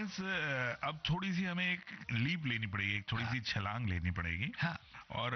Terrence, अब थोड़ी सी हमें एक लीप लेनी पड़ेगी, एक थोड़ी सी छलांग लेनी पड़ेगी। हाँ। और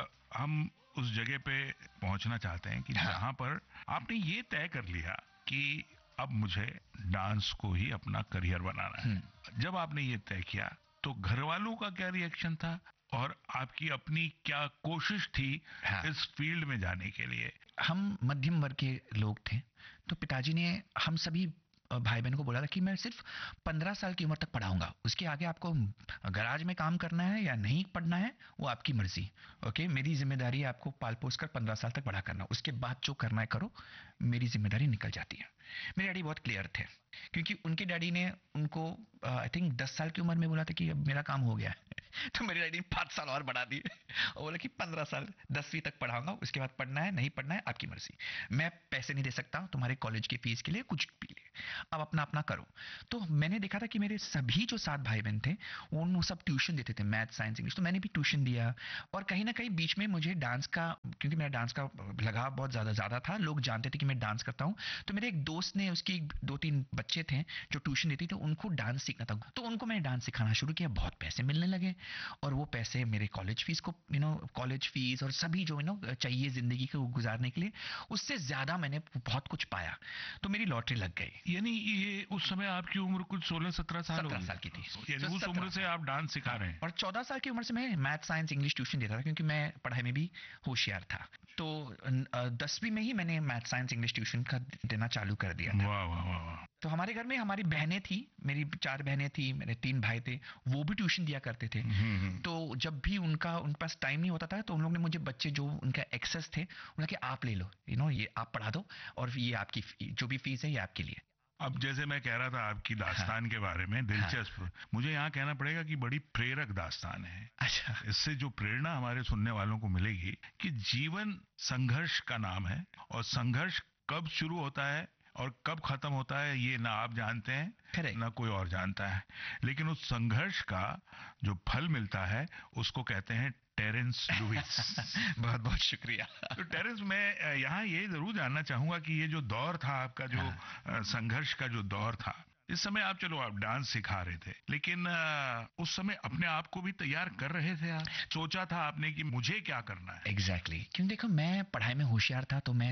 हम उस जगह पे पहुंचना चाहते हैं कि जहां पर आपने ये तय कर लिया कि अब मुझे डांस को ही अपना करियर बनाना है। जब आपने ये तय किया तो घर वालों का क्या रिएक्शन था और आपकी अपनी क्या कोशिश थी इस फील्ड में जाने के लिए? हम मध्यम वर्ग के लोग थे, तो पिताजी ने हम सभी भाई बहन को बोला था कि मैं सिर्फ 15 साल की उम्र तक पढ़ाऊंगा, उसके आगे आपको गराज में काम करना है या नहीं पढ़ना है वो आपकी मर्जी। ओके, मेरी जिम्मेदारी है आपको पाल पोस कर 15 साल तक बड़ा करना, उसके बाद जो करना है करो, मेरी जिम्मेदारी निकल जाती है। मेरे डैडी बहुत क्लियर थे, क्योंकि उनके डैडी ने उनको आई थिंक 10 साल की उम्र में बोला था कि अब मेरा काम हो गया है तो मेरे डैडी ने 5 साल और बढ़ा दिए और बोला कि 15 साल 10वीं तक पढ़ाऊंगा, उसके बाद पढ़ना है नहीं पढ़ना है आपकी मर्जी, मैं पैसे नहीं दे सकता तुम्हारे कॉलेज की फीस के लिए, कुछ भी लिए, अब अपना अपना करो। तो मैंने देखा था कि मेरे सभी जो 7 भाई बहन थे वो सब ट्यूशन देते थे, मैथ साइंस इंग्लिश, तो मैंने भी ट्यूशन दिया। और कहीं ना कहीं बीच में मुझे डांस का, क्योंकि मेरा डांस का लगाव बहुत ज़्यादा था, लोग जानते थे कि मैं डांस करता हूँ, तो मेरे एक दोस्त ने, उसकी 2-3 बच्चे थे जो ट्यूशन देती थे, उनको डांस सीखना था, तो उनको मैंने डांस सिखाना शुरू किया, बहुत पैसे मिलने लगे और वो पैसे मेरे कॉलेज फीस को, कॉलेज फीस और सभी जो चाहिए जिंदगी को गुजारने के लिए, उससे ज्यादा मैंने बहुत कुछ पाया, तो मेरी लॉटरी लग गई। यानी ये उस समय आपकी उम्र कुछ 16-17 साल 17 साल की थी, यानी उस उम्र से आप डांस सिखा रहे हैं? और 14 साल की उम्र से मैं मैथ साइंस इंग्लिश ट्यूशन देता था, क्योंकि मैं पढ़ाई में भी होशियार था। तो 10वीं में ही मैंने मैथ साइंस इंग्लिश ट्यूशन का देना चालू कर दिया था। वाह वाह वाह। तो हमारे घर में हमारी बहनें थी, मेरी 4 बहनें थी, मेरे 3 भाई थे, वो भी ट्यूशन दिया करते थे। तो जब भी उन पास टाइम नहीं होता था, तो उन लोग ने मुझे, बच्चे जो उनका एक्सेस थे, उन्होंने कि आप ले लो, ये आप पढ़ा दो और ये आपकी जो भी फीस है ये आपके लिए। अब जैसे मैं कह रहा था आपकी दास्तान के बारे में, दिलचस्प, मुझे यहाँ कहना पड़ेगा कि बड़ी प्रेरक दास्तान है। अच्छा। इससे जो प्रेरणा हमारे सुनने वालों को मिलेगी कि जीवन संघर्ष का नाम है और संघर्ष कब शुरू होता है और कब खत्म होता है ये ना आप जानते हैं ना कोई और जानता है, लेकिन उस संघर्ष का जो फल मिलता है उसको कहते हैं टेरेंस लुइस। बहुत बहुत शुक्रिया। तो टेरेंस, मैं यहाँ ये जरूर जानना चाहूंगा कि ये जो दौर था आपका, जो संघर्ष का जो दौर था, इस समय आप, चलो आप डांस सिखा रहे थे, लेकिन उस समय अपने आप को भी तैयार कर रहे थे आप? सोचा था आपने कि मुझे क्या करना है? एग्जैक्टली क्योंकि देखो मैं पढ़ाई में होशियार था, तो मैंने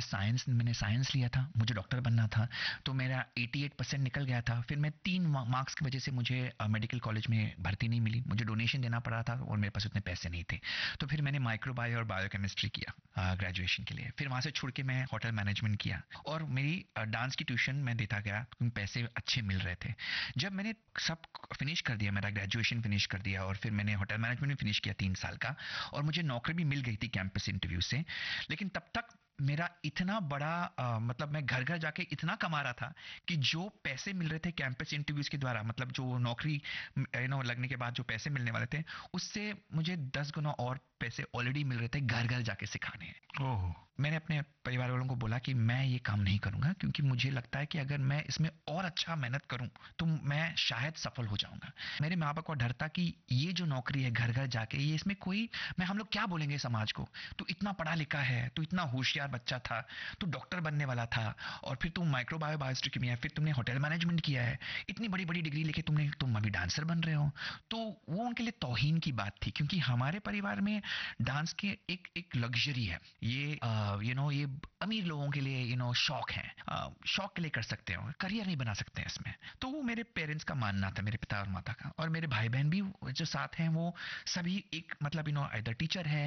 साइंस लिया था, मुझे डॉक्टर बनना था, तो मेरा 88% निकल गया था। फिर मैं 3 मार्क्स की वजह से मुझे मेडिकल कॉलेज में भर्ती नहीं मिली, मुझे डोनेशन देना पड़ा था और मेरे पास उतने पैसे नहीं थे। तो फिर मैंने माइक्रोबायो और बायोकेमिस्ट्री किया ग्रेजुएशन के लिए। फिर वहां से छुड़ के मैं होटल मैनेजमेंट किया और मेरी डांस की ट्यूशन मैं देता गया, क्योंकि पैसे अच्छे मिल रहे थे। जब मैंने सब फिनिश कर दिया, मेरा ग्रेजुएशन फिनिश कर दिया और फिर मैंने होटल मैनेजमेंट में फिनिश किया 3 साल का, और मुझे नौकरी भी मिल गई थी कैंपस इंटरव्यू से, लेकिन तब तक मेरा इतना बड़ा मतलब मैं घर घर जाके इतना कमा रहा था कि जो पैसे मिल रहे थे कैंपस इंटरव्यूज के द्वारा, मतलब जो नौकरी लगने के बाद जो पैसे मिलने वाले थे, उससे मुझे 10 गुना और पैसे ऑलरेडी मिल रहे थे घर घर जाके सिखाने हैं। ओह। मैंने अपने परिवार वालों को बोला कि मैं ये काम नहीं करूंगा, क्योंकि मुझे लगता है कि अगर मैं इसमें और अच्छा मेहनत करूं तो मैं शायद सफल हो जाऊंगा। मेरे माँ बाप को डर था कि ये जो नौकरी है घर घर जाके, ये इसमें कोई, मैं हम लोग क्या बोलेंगे समाज को, तू इतना पढ़ा लिखा है, तू इतना होशियार बच्चा था, तू डॉक्टर बनने वाला था, और फिर तुम माइक्रोबायो बायोस्टिक में है, फिर तुमने होटल मैनेजमेंट किया है, इतनी बड़ी बड़ी डिग्री लेके तुम अभी डांसर बन रहे हो। तो वो उनके लिए तौहीन की बात थी, क्योंकि हमारे परिवार में डांस के एक लग्जरी है, ये ये अमीर लोगों के लिए शौक है, शौक के लिए कर सकते हो, करियर नहीं बना सकते हैं इसमें। तो वो मेरे पेरेंट्स का मानना था, मेरे पिता और माता का। और मेरे भाई बहन भी जो साथ हैं वो सभी एक मतलब इधर टीचर है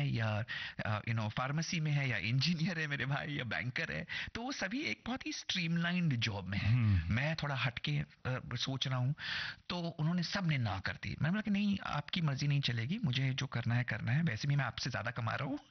या फार्मेसी में है या इंजीनियर है मेरे भाई, या बैंकर है, तो वो सभी एक बहुत ही स्ट्रीमलाइंड जॉब में है। मैं थोड़ा हटके सोच रहा हूँ, तो उन्होंने सब ने ना कर दी। मैंने बोला कि नहीं, आपकी मर्जी नहीं चलेगी, मुझे जो करना है करना है, वैसे भी मैं आपसे ज्यादा कमा रहा हूँ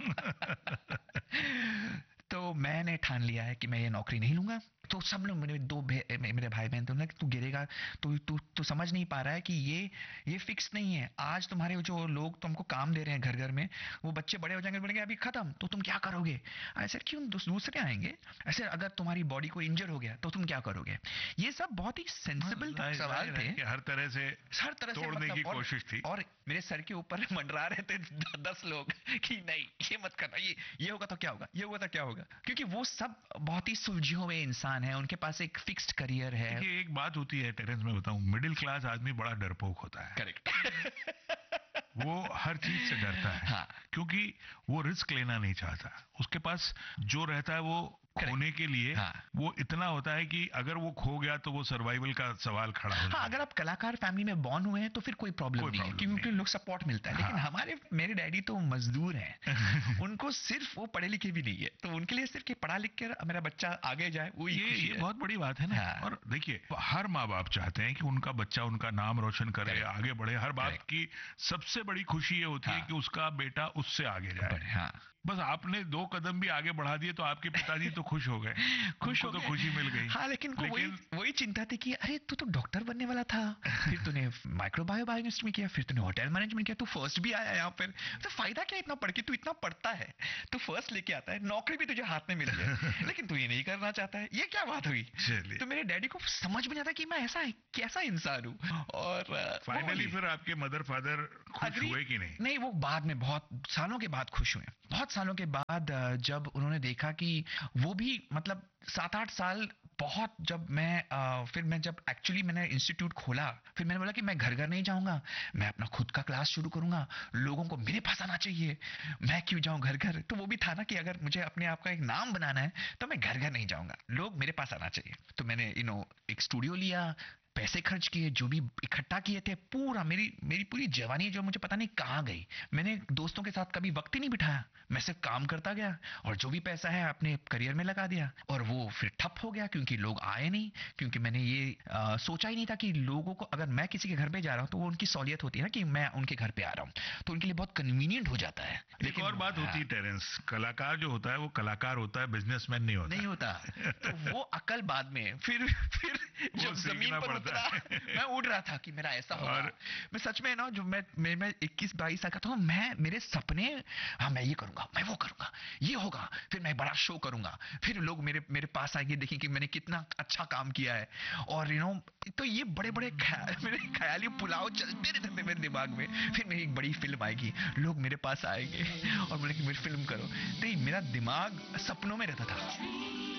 तो मैंने ठान लिया है कि मैं ये नौकरी नहीं लूंगा। तो सब लोग, मेरे भाई बहन, तो तू गिरेगा, तू समझ नहीं पा रहा है कि ये फिक्स नहीं है। आज तुम्हारे जो लोग तुमको काम दे रहे हैं घर घर में, वो बच्चे बड़े हो जाएंगे, बोलेंगे अभी खत्म, तो तुम क्या करोगे? ऐसे क्यों दूसरे आएंगे? ऐसे अगर तुम्हारी बॉडी को इंजर हो गया तो तुम क्या करोगे? ये सब बहुत ही सेंसिबल सवाल थे, हर तरह से तोड़ने की कोशिश थी। और मेरे सर के ऊपर मंडरा रहे थे 10 लोग कि नहीं, ये मत करना, ये होगा तो क्या होगा, ये होगा तो क्या होगा, क्योंकि वो सब बहुत ही सुलझे हुए इंसान है, उनके पास एक फिक्स्ड करियर है। एक बात होती है टेरेंस, में बताऊं, मिडिल मिडिल क्लास आदमी बड़ा डरपोक होता है। करेक्ट। वो हर चीज से डरता है। हाँ। क्योंकि वो रिस्क लेना नहीं चाहता। उसके पास जो रहता है वो खोने के लिए वो इतना होता है कि अगर वो खो गया तो वो सर्वाइवल का सवाल खड़ा हो जाएगा। अगर आप कलाकार फैमिली में बॉर्न हुए हैं तो फिर कोई प्रॉब्लम नहीं है, क्योंकि लोग सपोर्ट मिलता है। लेकिन मेरे डैडी तो मजदूर हैं। उनको सिर्फ वो पढ़े लिखे भी नहीं है, तो उनके लिए सिर्फ कि पढ़ा लिख कर मेरा बच्चा आगे जाए, वो ये बहुत बड़ी बात है ना। और देखिए, हर माँ बाप चाहते हैं कि उनका बच्चा उनका नाम रोशन करे, आगे बढ़े। हर बाप की सबसे बड़ी खुशी ये होती है कि उसका बेटा उससे आगे जाए। बस आपने 2 कदम भी आगे बढ़ा दिए तो आपके पिताजी तो खुश हो गए, खुश हो तो खुशी मिल गई। हाँ, लेकिन वही चिंता थी कि अरे तू तो डॉक्टर बनने वाला था, फिर तूने माइक्रोबायोलॉजिस्ट में किया, फिर तूने होटल मैनेजमेंट किया, तू फर्स्ट भी आया यहाँ पर, तो फायदा क्या इतना पढ़ के? तू इतना पढ़ता है, तू फर्स्ट लेके आता है, नौकरी भी तुझे हाथ में मिल गई, लेकिन तू ये नहीं करना चाहता है, ये क्या बात हुई? तो मेरे डैडी को समझ में नहीं आता कि मैं ऐसा कैसा इंसान हूँ। और फाइनली फिर आपके मदर फादर खुश हुए कि नहीं? नहीं, वो बाद में बहुत सालों के बाद खुश हुए। बहुत सालों के बाद जब उन्होंने देखा कि वो भी मतलब 7-8 साल बहुत, जब मैं जब एक्चुअली मैंने इंस्टीट्यूट खोला, फिर मैंने बोला कि मैं घर घर नहीं जाऊंगा, मैं अपना खुद का क्लास शुरू करूंगा, लोगों को मेरे पास आना चाहिए, मैं क्यों जाऊं घर घर। तो वो भी था ना कि अगर मुझे अपने आप का एक नाम बनाना है तो मैं घर घर नहीं जाऊंगा, लोग मेरे पास आना चाहिए। तो मैंने एक स्टूडियो लिया, पैसे खर्च किए, जो भी इकट्ठा किए थे, पूरा मेरी पूरी जवानी जो मुझे पता नहीं कहाँ गई। मैंने दोस्तों के साथ कभी वक्त ही नहीं बिठाया, मैं सिर्फ काम करता गया और जो भी पैसा है अपने करियर में लगा दिया। और वो फिर ठप हो गया क्योंकि लोग आए नहीं, क्योंकि मैंने ये सोचा ही नहीं था कि लोगों को, अगर मैं किसी के घर पे जा रहा हूँ तो वो उनकी सहूलियत होती है ना कि मैं उनके घर पे आ रहा हूँ, तो उनके लिए बहुत कन्वीनियंट हो जाता है। एक और बात होती है टेरेंस, कलाकार जो होता है वो कलाकार होता है, बिजनेसमैन नहीं होता। तो वो अकल बाद में, फिर जब जमीन पर उतरा मैं उड़ रहा था कि मेरा ऐसा होगा। मैं सच में ना, जो मैं 21-22 साल का था, मेरे सपने, हाँ मैं ये करूंगा, मैं वो करूंगा, ये होगा, फिर मैं बड़ा शो करूंगा, फिर लोग मेरे पास आएंगे, देखेंगे कि मैंने कितना अच्छा काम किया है। और तो ये बड़े बड़े मेरे ख्याली पुलाव चलते रहते थे मेरे दिमाग में। फिर मेरी एक बड़ी फिल्म आएगी, लोग मेरे पास आएंगे और बोले कि मेरी फिल्म करो। तो मेरा दिमाग सपनों में रहता था।